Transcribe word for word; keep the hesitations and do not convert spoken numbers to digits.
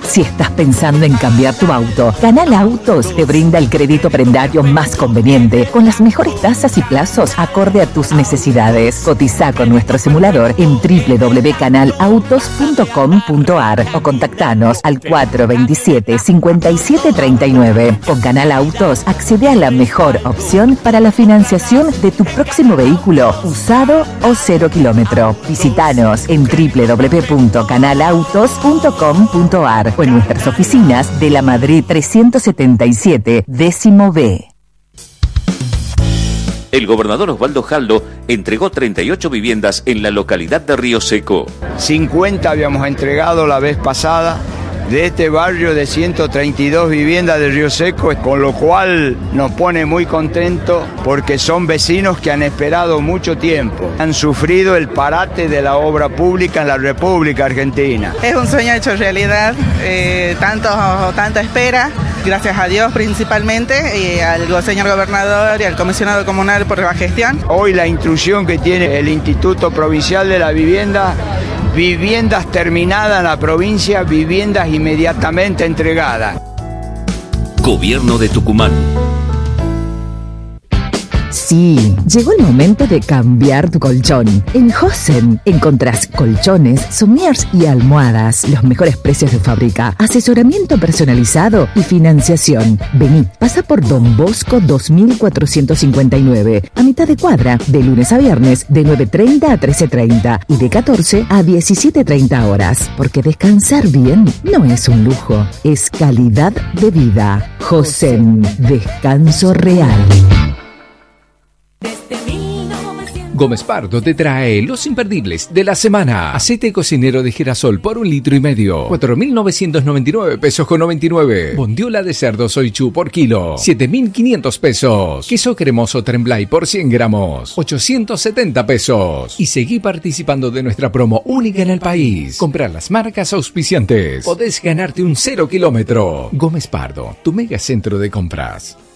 Si estás pensando en cambiar tu auto, Canal Autos te brinda el crédito prendario más conveniente, con las mejores tasas y plazos acorde a tus necesidades. Cotiza con nuestro simulador en doble u doble u doble u punto canal autos punto com punto a r o contactanos al cuatro veintisiete, cincuenta y siete treinta y nueve. Con Canal Autos accede a la mejor opción para la financiación de tu próximo vehículo, usado o cero kilómetro. Visítanos en doble u doble u doble u punto canal autos punto com punto a r o en nuestras oficinas de la Madrid trescientos setenta y siete, décimo B. El gobernador Osvaldo Jaldo entregó treinta y ocho viviendas en la localidad de Río Seco. cincuenta habíamos entregado la vez pasada de este barrio de ciento treinta y dos viviendas de Río Seco, con lo cual nos pone muy contentos porque son vecinos que han esperado mucho tiempo. Han sufrido el parate de la obra pública en la República Argentina. Es un sueño hecho realidad, eh, tanto, tanta espera. Gracias a Dios principalmente, y al señor gobernador y al comisionado comunal por la gestión. Hoy la instrucción que tiene el Instituto Provincial de la Vivienda, viviendas terminadas en la provincia, viviendas inmediatamente entregadas. Gobierno de Tucumán. Sí, llegó el momento de cambiar tu colchón. En Hosen encontrás colchones, somiers y almohadas. Los mejores precios de fábrica, asesoramiento personalizado y financiación. Vení, pasa por Don Bosco dos mil cuatrocientos cincuenta y nueve, a mitad de cuadra, de lunes a viernes, de nueve treinta a trece treinta y de catorce a diecisiete treinta horas. Porque descansar bien no es un lujo, es calidad de vida. Hosen, descanso real. Gómez Pardo te trae los imperdibles de la semana. Aceite cocinero de girasol por un litro y medio, cuatro mil novecientos noventa y nueve pesos con noventa y nueve. Bondiola de cerdo soichu por kilo, siete mil quinientos pesos. Queso cremoso Tremblay por cien gramos, ochocientos setenta pesos. Y seguí participando de nuestra promo única en el país. Comprar las marcas auspiciantes. Podés ganarte un cero kilómetro. Gómez Pardo, tu mega centro de compras.